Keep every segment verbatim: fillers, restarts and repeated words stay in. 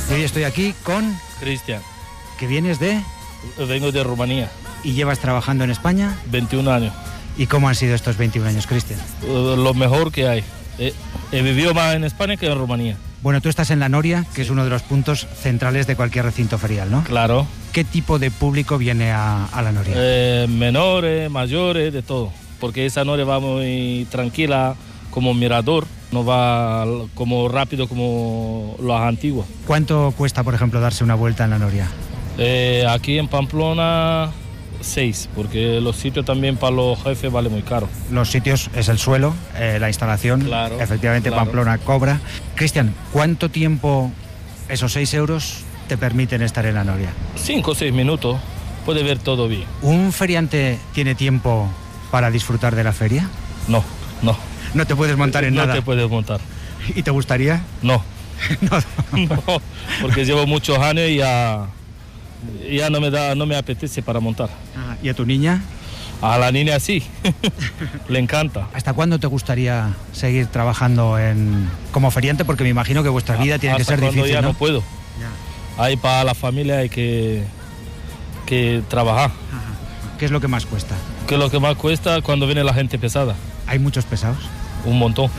Y hoy estoy aquí con... Cristian. ¿Que vienes de? Vengo de Rumanía. ¿Y llevas trabajando en España? veintiún años. ¿Y cómo han sido estos veintiún años, Cristian? Uh, lo mejor que hay. He, he vivido más en España que en Rumanía. Bueno, tú estás en la Noria, que sí. es uno de los puntos centrales de cualquier recinto ferial, ¿no? Claro. ¿Qué tipo de público viene a, a la Noria? Eh, menores, mayores, de todo. Porque esa Noria va muy tranquila, como mirador. No va como rápido como las antiguas. ¿Cuánto cuesta, por ejemplo, darse una vuelta en la Noria? Eh, aquí en Pamplona, seis, porque los sitios también para los jefes vale muy caro. Los sitios es el suelo, eh, la instalación, claro, efectivamente claro. Pamplona cobra. Cristian, ¿cuánto tiempo esos seis euros te permiten estar en la Noria? Cinco o seis minutos, puede ver todo bien. ¿Un feriante tiene tiempo para disfrutar de la feria? No, no. No te puedes montar en no nada. No te puedes montar. ¿Y te gustaría? No. no. no, porque llevo muchos años y ya, ya no me da, no me apetece para montar. Ah, ¿y a tu niña? A la niña sí, le encanta. ¿Hasta cuándo te gustaría seguir trabajando en como feriante? Porque me imagino que vuestra vida tiene que ser difícil, ya ¿no? no puedo. Ya. Ahí para la familia hay que, que trabajar. Ajá. ¿Qué es lo que más cuesta? ¿Qué es lo que más cuesta cuando viene la gente pesada? ¿Hay muchos pesados? Un montón.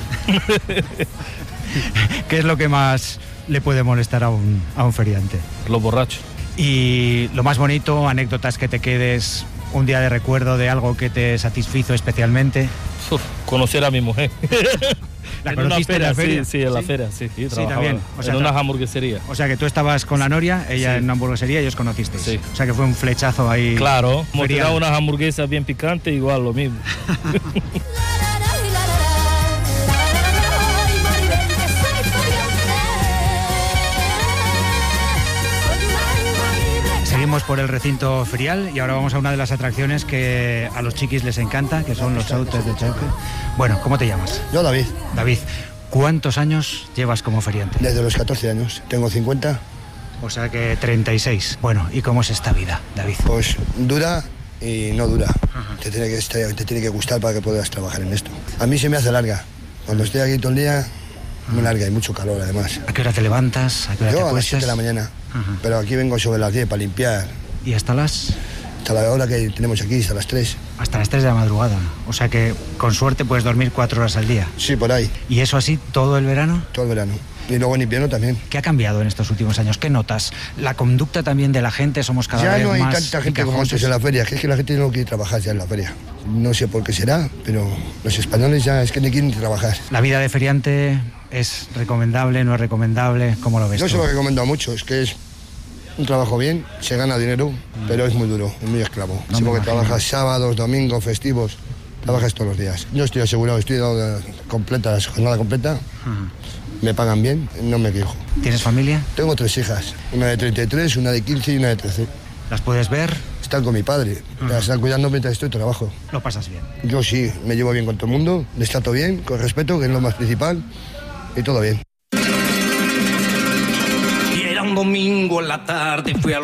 ¿Qué es lo que más le puede molestar a un, a un feriante? Los borrachos. Y lo más bonito, anécdotas que te quedes, un día de recuerdo de algo que te satisfizo especialmente. Uf, conocer a mi mujer. ¿La en conociste una feria, en la feria? Sí, sí, en la ¿Sí? feria, sí. Sí, sí también. O sea, en una hamburguesería. O sea, que tú estabas con la Noria, ella sí. en una hamburguesería y os conocisteis. Sí. O sea, que fue un flechazo ahí. Claro, hemos tirado unas hamburguesas bien picantes, igual lo mismo. Seguimos por el recinto ferial y ahora vamos a una de las atracciones que a los chiquis les encanta, que son los autos de choque. Bueno, ¿cómo te llamas? Yo, David. David, ¿cuántos años llevas como feriante? Desde los catorce años. Tengo cincuenta. O sea que treinta y seis. Bueno, ¿y cómo es esta vida, David? Pues dura y no dura. Te tiene, que, te tiene que gustar para que puedas trabajar en esto. A mí se me hace larga. Cuando estoy aquí todo el día, muy larga y mucho calor además. ¿A qué hora te levantas? ¿A qué hora Yo te a las acuestas? siete de la mañana. Ajá. Pero aquí vengo sobre las diez para limpiar. ¿Y hasta las...? Hasta la hora que tenemos aquí, hasta las tres. Hasta las tres de la madrugada. O sea que con suerte puedes dormir cuatro horas al día. Sí, por ahí. ¿Y eso así todo el verano? Todo el verano. Y luego en invierno también. ¿Qué ha cambiado en estos últimos años? ¿Qué notas? ¿La conducta también de la gente? ¿Somos cada ya vez más Ya no hay tanta gente como antes en la feria. Que es que la gente no quiere trabajar ya en la feria. No sé por qué será, pero los españoles ya es que no quieren trabajar. ¿La vida de feriante es recomendable, no es recomendable? ¿Cómo lo ves Yo tú? se lo recomiendo a muchos. Es que es un trabajo bien, se gana dinero, mm. pero es muy duro, es muy esclavo. No sí, porque trabajas sábados, domingos, festivos, trabajas todos los días. Yo estoy asegurado, estoy dado completa, la jornada completa. Uh-huh. Me pagan bien, no me quejo. ¿Tienes familia? Tengo tres hijas, una de treinta y tres, una de quince y una de trece. ¿Las puedes ver? Están con mi padre, uh-huh. Las están cuidando mientras estoy trabajo. ¿Lo pasas bien? Yo sí, me llevo bien con todo el mundo, les trato bien, con respeto, que es lo más principal, y todo bien. Y era un domingo en la tarde, fui a